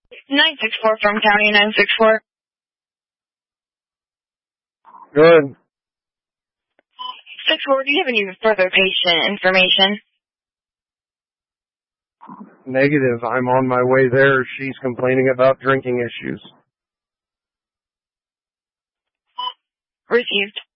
964 from County 964. Good. 64, do you have any further patient information? Negative. I'm on my way there. She's complaining about drinking issues. Received.